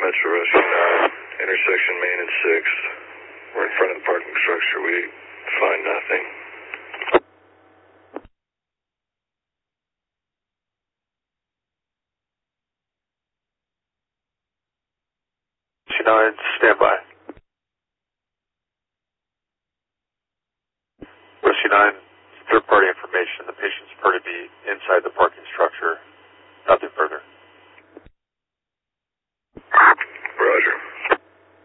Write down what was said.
Metro Rescue 9, intersection Main and 6th. We're in front of the parking structure. We find nothing. Rescue 9, stand by. Rescue 9, third-party information. The patient's appear to be inside the parking